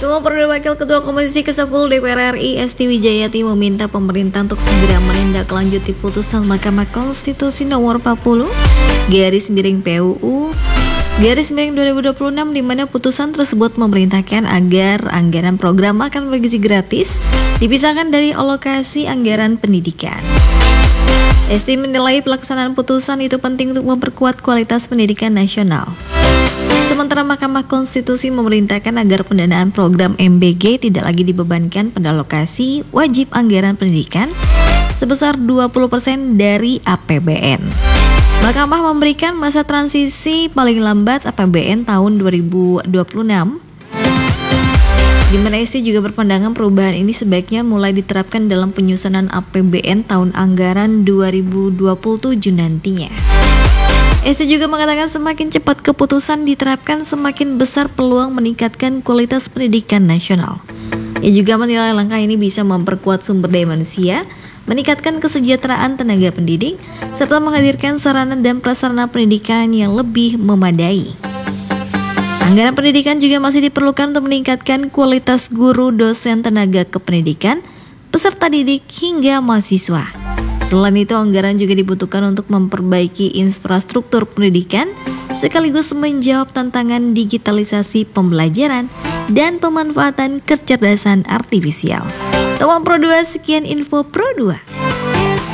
Temuan Perdana Wakil Ketua Komisi ke-10 DPR RI Esti Wijayati meminta pemerintah untuk segera menindaklanjuti putusan Mahkamah Konstitusi nomor 40 PUU 2026 di mana putusan tersebut memerintahkan agar anggaran program makan bergizi gratis dipisahkan dari alokasi anggaran pendidikan. Esti menilai pelaksanaan putusan itu penting untuk memperkuat kualitas pendidikan nasional. Sementara Mahkamah Konstitusi memerintahkan agar pendanaan program MBG tidak lagi dibebankan pada alokasi wajib anggaran pendidikan sebesar 20% dari APBN. Mahkamah memberikan masa transisi paling lambat APBN tahun 2026, di mana Esti juga berpandangan perubahan ini sebaiknya mulai diterapkan dalam penyusunan APBN tahun anggaran 2027 nantinya. Esti juga mengatakan semakin cepat keputusan diterapkan, semakin besar peluang meningkatkan kualitas pendidikan nasional. Ia juga menilai langkah ini bisa memperkuat sumber daya manusia, meningkatkan kesejahteraan tenaga pendidik, serta menghadirkan sarana dan prasarana pendidikan yang lebih memadai. Anggaran pendidikan juga masih diperlukan untuk meningkatkan kualitas guru, dosen, tenaga kependidikan, peserta didik, hingga mahasiswa. Selain itu, anggaran juga dibutuhkan untuk memperbaiki infrastruktur pendidikan sekaligus menjawab tantangan digitalisasi pembelajaran dan pemanfaatan kecerdasan artifisial. Temuan Pro 2, sekian info Pro 2.